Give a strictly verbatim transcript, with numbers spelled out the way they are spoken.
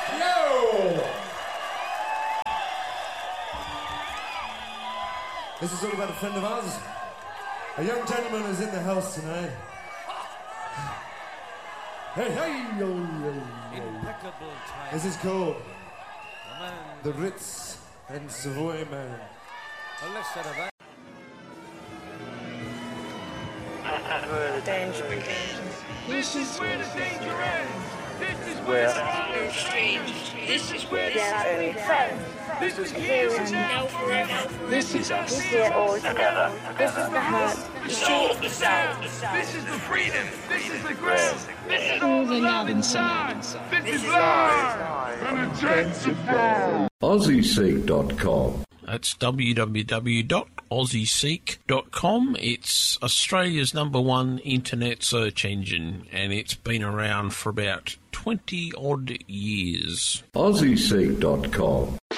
Yo! This is all about a friend of ours. A young gentleman is in the house tonight. Hey, hey, yo, yo, yo. Impeccable time. This is called Man. The Ritz and Savoy Man. Well, let's set about. Where the danger begins. This is where the danger ends. This is Where the strange. This is where There are only friends. This is here and now forever. This is us. This year all together. This is the hurt. The soul, the sound. This is the freedom. This is the ground. This is all the love inside. This is life. And intensified. Aussie Seek dot com. That's w w w dot aussie seek dot com. It's Australia's number one internet search engine, and it's been around for about twenty odd years. Aussie Seek dot com.